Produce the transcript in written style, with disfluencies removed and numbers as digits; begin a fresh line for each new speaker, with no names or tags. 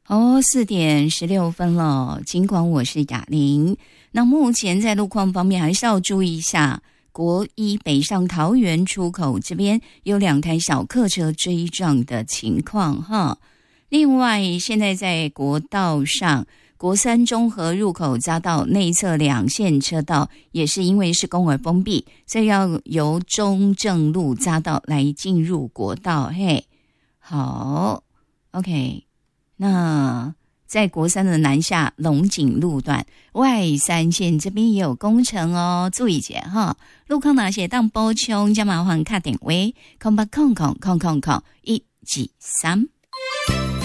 4:16了。尽管我是雅玲，那目前在路况方面还是要注意一下。国一北上桃园出口这边有2台小客车追撞的情况哈。另外，现在在国道上，国三中和入口匝道内侧2线车道也是因为施工而封闭，所以要由中正路匝道来进入国道。嘿，好 ，OK。那在国三的南下龙井路段外3线这边也有工程哦，注意些哈。路况哪些当补充，就麻烦打电话0800000123。